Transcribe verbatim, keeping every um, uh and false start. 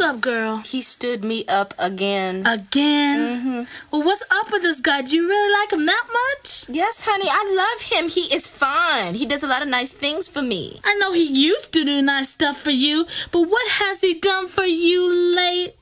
up, girl? He stood me up again. Again? Mm-hmm. Well, what's up with this guy? Do you really like him that much? Yes, honey, I love him. He is fine. He does a lot of nice things for me. I know he used to do nice stuff for you, but what has he done for you late?